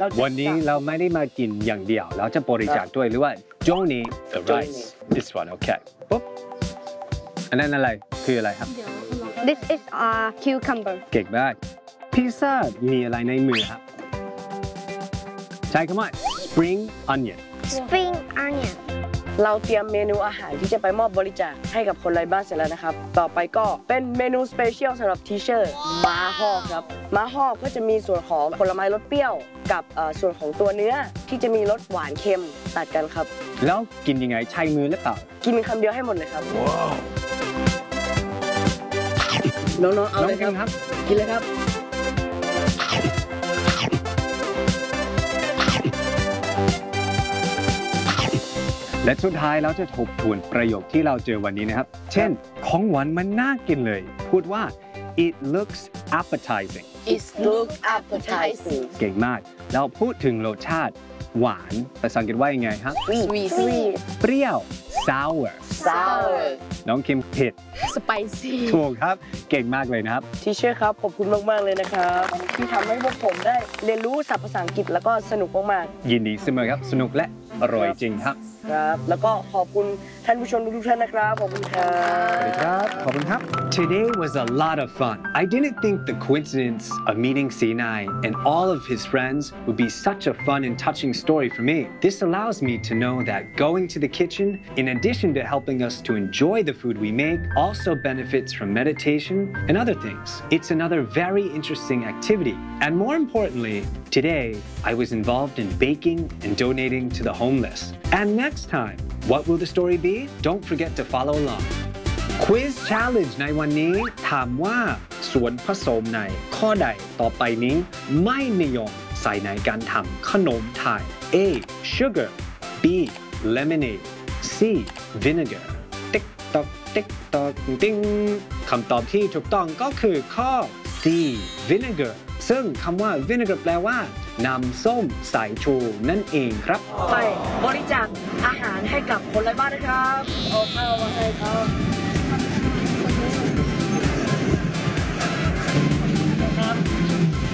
วันนี้เราไม่ได้มากินอย่างเดียวเราจะบริจาคด้วยหรือว่า donate the rice this one okay ปุ๊บอันนั้นอะไรคืออะไรครับ This is a cucumber เก่งมากพิซซ่ามีอะไรในมือครับใช้คำว่า spring onion spring onion เราเตรียมเมนูอาหารที่จะไปมอบบริจาคให้กับคนไร้บ้านเสร็จแล้วนะครับต่อไปก็เป็นเมนูสเปเชียลสำหรับทีเชอร์ม้าฮอกครับม้าฮอกก็จะมีส่วนของผลไม้รสเปรี้ยวกับส่วนของตัวเนื้อที่จะมีรสหวานเค็มตัดกันครับแล้วกินยังไงใช้มือหรือเปล่ากินคำเดียวให้หมดเลยครับน้องๆเอาเลยครับกินเลยครับและสุดท้ายเราจะทบทวนประโยคที่เราเจอวันนี้นะครับเช่นของหวานมันน่ากินเลยพูดว่า it looks appetizing It looks appetizing เก่งมากแล้วพูดถึงรสชาติหวานภาษาอังกฤษว่ายังไงครับ sweet เปรี้ยว sour sour น้องคิมเผ็ด spicy ถูกครับเก่งมากเลยนะครับทีเชอร์ครับขอบคุณมากๆเลยนะครับที่ทำให้พวกผมได้เรียนรู้ศัพท์ภาษาอังกฤษแล้วก็สนุกมากยินดีเสมอครับสนุกและอร่อยจริงครับครับแล้วก็ขอบคุณท่านผู้ชมทุกท่านนะครับขอบคุณครับสวัสดีครับขอบคุณครับ Today was a lot of fun. I didn't think the coincidence of meeting Sinai and all of his friends would be such a fun and touching story for me. This allows me to know that going to the kitchen, in addition to helping us to enjoy the food we make, also benefits from meditation and other things. It's another very interesting activity. And more importantly, today I was involved in baking and donating to the homeless. And next time, what will the story be? Don't forget to follow along. Quiz Challenge ในวันนี้ถามว่าส่วนผสมในข้อใดต่อไปนี้ไม่นิยมใส่ในการทำขนมไทย A. Sugar B. Lemonade C. Vinegar ติ๊กตอกติ๊กตอกติ๊งคำตอบที่ถูกต้องก็คือข้อ C. Vinegar ซึ่งคำว่า vinegar แปลว่าน้ำส้มสายชูนั่นเองครับไปบริจาคอาหารให้กับคนไร้บ้านนะครับเอาข้าวมาให้ครับครับ